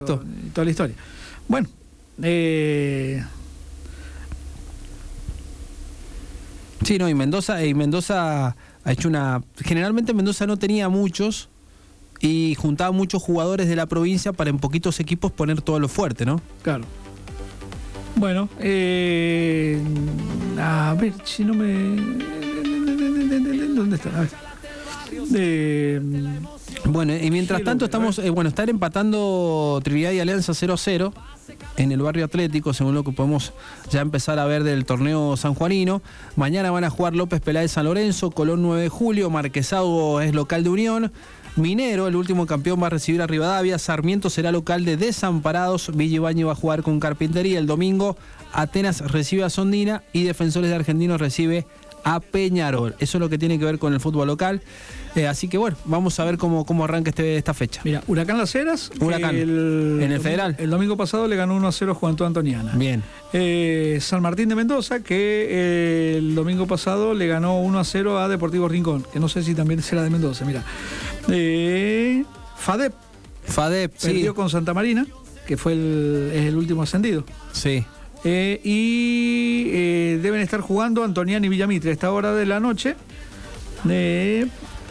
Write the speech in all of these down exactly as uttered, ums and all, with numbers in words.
y toda la historia. Bueno, eh... sí, no, y Mendoza, y Mendoza ha hecho una... Generalmente Mendoza no tenía muchos y juntaba muchos jugadores de la provincia para en poquitos equipos poner todo lo fuerte, ¿no? Claro. Bueno, eh... a ver, si no me... ¿Dónde está? A ver. Eh... Bueno, y mientras tanto estamos, eh, bueno, están empatando Trinidad y Alianza cero a cero en el barrio Atlético, según lo que podemos ya empezar a ver del torneo sanjuanino. Mañana van a jugar López Peláez San Lorenzo, Colón nueve de julio, Marquesado es local de Unión, Minero, el último campeón, va a recibir a Rivadavia, Sarmiento será local de Desamparados, Villa Ibañez va a jugar con Carpintería el domingo, Atenas recibe a Sondina y Defensores de Argentinos recibe a Peñarol. Eso es lo que tiene que ver con el fútbol local. Eh, así que bueno, vamos a ver cómo, cómo arranca este, esta fecha. Mira, Huracán Las Heras, Huracán, el, en el Federal. El domingo pasado le ganó uno a cero a Juventud Antoniana. Bien. Eh, San Martín de Mendoza, que eh, el domingo pasado le ganó uno a cero a Deportivo Rincón, que no sé si también será de Mendoza. Mira, eh, FADEP. FADEP, perdió sí. con Santa Marina, que fue el, es el último ascendido. Sí. Eh, y eh, deben estar jugando Antoniana y Villamitre a esta hora de la noche. Eh,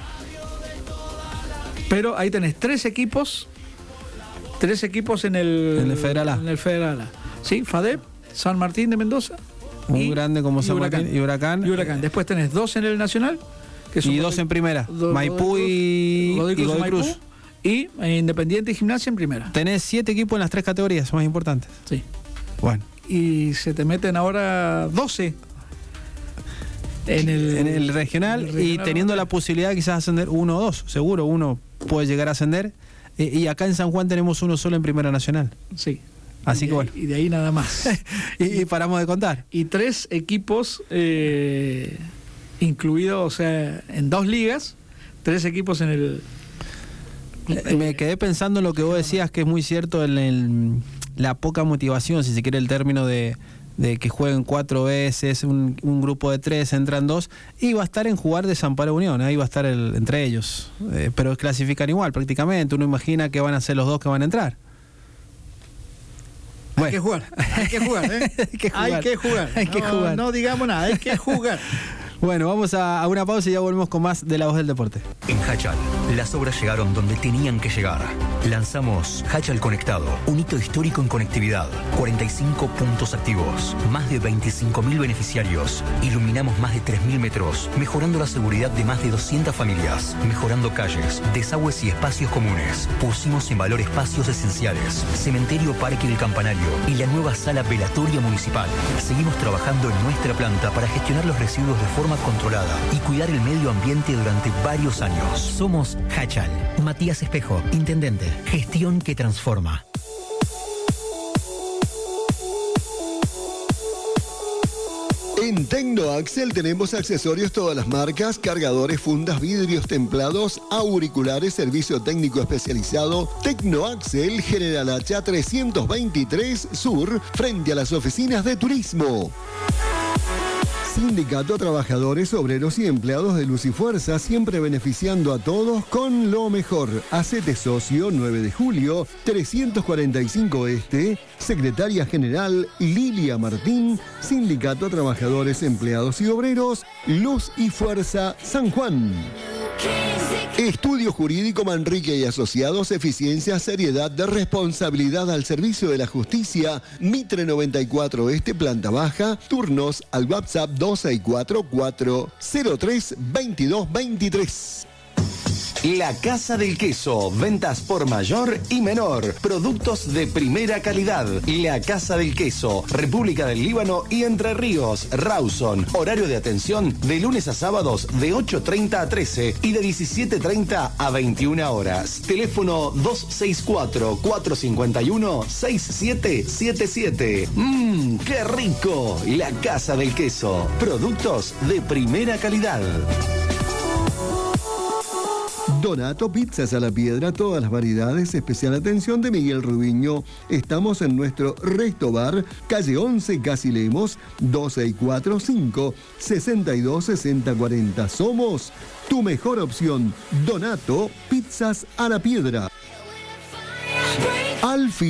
pero ahí tenés tres equipos, tres equipos en el, en el Federal A. En el Federal A. Sí, FADEP, San Martín de Mendoza. Muy y, grande como San Huracán, Martín y Huracán. Y Huracán. Después tenés dos en el Nacional. Que son y dos en primera. Do, Maipú y Godoy Cruz. Y, Godoy Cruz. Cruz. y eh, Independiente y Gimnasia en primera. Tenés siete equipos en las tres categorías más importantes. Sí. Bueno. Y se te meten ahora doce en el, en el regional, el regional y teniendo la posibilidad de quizás ascender uno o dos, seguro uno puede llegar a ascender. Eh, y acá en San Juan tenemos uno solo en Primera Nacional. Sí. Así y que bueno. Y de ahí nada más. y, y paramos de contar. Y tres equipos eh, incluidos, o sea, en dos ligas, tres equipos en el... Eh, me quedé pensando en lo que vos decías, que es muy cierto, en el, la poca motivación, si se quiere el término de... de que jueguen cuatro veces, un, un grupo de tres, entran dos, y va a estar en jugar Desamparo Unión, ahí va a estar el, entre ellos. Eh, pero clasifican igual prácticamente, uno imagina que van a ser los dos que van a entrar. Bueno. Hay que jugar, hay que jugar, ¿eh? hay que jugar, hay que jugar. Hay que no, jugar. No digamos nada, hay que jugar. Bueno, vamos a, a una pausa y ya volvemos con más de La Voz del Deporte. En Hachal, las obras llegaron donde tenían que llegar. Lanzamos Hachal Conectado, un hito histórico en conectividad. cuarenta y cinco puntos activos, más de veinticinco mil beneficiarios. Iluminamos más de tres mil metros, mejorando la seguridad de más de doscientas familias. Mejorando calles, desagües y espacios comunes. Pusimos en valor espacios esenciales. Cementerio Parque El Campanario y la nueva sala velatoria municipal. Seguimos trabajando en nuestra planta para gestionar los residuos de forma controlada y cuidar el medio ambiente durante varios años. Somos Hachal. Matías Espejo, intendente. Gestión que transforma. En Tecnoaxel tenemos accesorios todas las marcas, cargadores, fundas, vidrios templados, auriculares, servicio técnico especializado. Tecnoaxel, General Hacha trescientos veintitrés Sur, frente a las oficinas de turismo. Sindicato Trabajadores, Obreros y Empleados de Luz y Fuerza, siempre beneficiando a todos con lo mejor. Hacete socio, nueve de julio, trescientos cuarenta y cinco Este, Secretaria General Lilia Martín, Sindicato Trabajadores, Empleados y Obreros, Luz y Fuerza, San Juan. Estudio Jurídico Manrique y Asociados, eficiencia, seriedad, de responsabilidad al servicio de la justicia. Mitre noventa y cuatro Este, planta baja. Turnos al WhatsApp dos seis cuatro cuatro cero tres dos dos dos tres. La Casa del Queso, ventas por mayor y menor, productos de primera calidad. La Casa del Queso, República del Líbano y Entre Ríos, Rawson. Horario de atención de lunes a sábados de ocho treinta a trece y de diecisiete treinta a veintiuna horas. Teléfono dos seis cuatro cuatro cinco uno seis siete siete siete. Mmm, qué rico. La Casa del Queso, productos de primera calidad. Donato Pizzas a la Piedra, todas las variedades, especial atención de Miguel Rubiño. Estamos en nuestro Resto Bar, calle once, Casi Lemos, dos seis cuatro cinco, seis dos seis cero cuatro cero. Somos tu mejor opción. Donato Pizzas a la Piedra. Al